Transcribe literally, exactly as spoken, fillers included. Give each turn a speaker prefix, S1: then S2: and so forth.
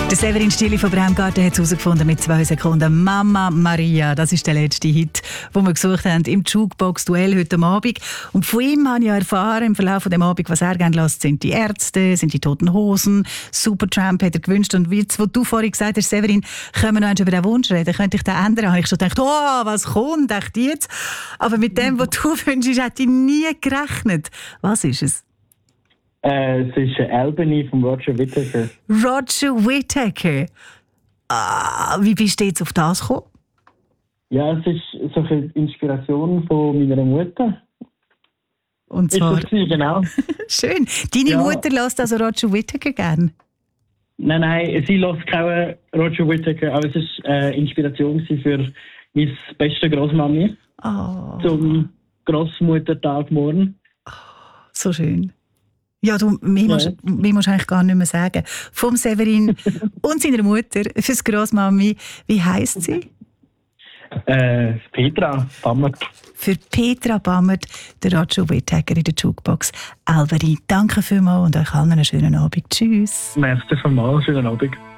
S1: Der Severin Stili von Bremgarten hat es herausgefunden mit zwei Sekunden. Mama Maria, das ist der letzte Hit, den wir gesucht haben im Jukebox-Duell heute Abend. Und von ihm habe ich ja erfahren im Verlauf des Abends, was er gerne lässt, sind die Ärzte, sind die Toten Hosen, Supertramp hat er gewünscht. Und wie was du vorhin gesagt hast, Severin, können wir noch über den Wunsch reden? Könnte ich den ändern? Habe ich schon gedacht, oh, was kommt, dachte ich jetzt. Aber mit dem, was du wünschst, hätte ich nie gerechnet. Was ist es?
S2: Äh, es ist Albany von Roger Whittaker.
S1: Roger Whittaker. Ah, wie bist du jetzt auf das gekommen?
S2: Ja, es ist so eine Inspiration von meiner Mutter.
S1: Und zwar?
S2: Ist das, genau.
S1: Schön. Deine ja. Mutter lässt also Roger Whittaker gern?
S2: Nein, nein, sie lässt keinen Roger Whittaker, aber es war äh, Inspiration für meine beste Großmami
S1: oh.
S2: zum Großmuttertag morgen.
S1: Oh, so schön. Ja, du, mir, ja. Musst, mir musst eigentlich gar nicht mehr sagen. Vom Severin und seiner Mutter fürs Grossmami. Wie heisst sie?
S2: Äh, Petra Bammert.
S1: Für Petra Bammert, der Roger Whittaker in der Jukebox. Albany, danke vielmals und euch allen einen schönen Abend. Tschüss.
S2: Merci vielmals, schönen Abend.